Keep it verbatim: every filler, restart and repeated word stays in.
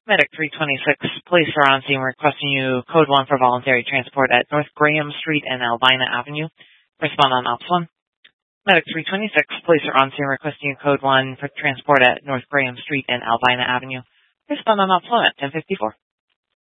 Medic three twenty-six, police are on scene requesting you code one for voluntary transport at North Graham Street and Albina Avenue. Respond on Ops one. Medic three twenty-six, police are on scene requesting you code one for transport at North Graham Street and Albina Avenue. Respond on Ops one at ten fifty-four.